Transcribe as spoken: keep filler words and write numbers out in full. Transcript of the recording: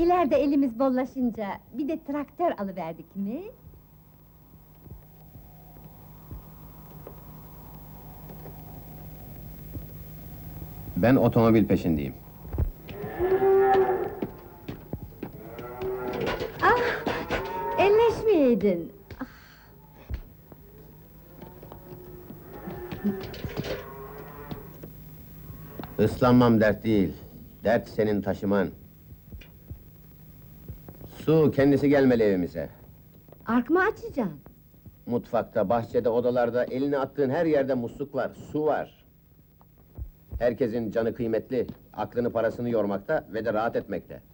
İleride elimiz bollaşınca bir de traktör alıverdik mi? Ben otomobil peşindeyim. Ah! Elleşmeyeydin! Ah! Islanmam dert değil, dert senin taşıman. Su kendisi gelmeli evimize. Ark mı açacaksın? Mutfakta, bahçede, odalarda, elini attığın her yerde musluk var, su var. Herkesin canı kıymetli, aklını parasını yormakta ve de rahat etmekte.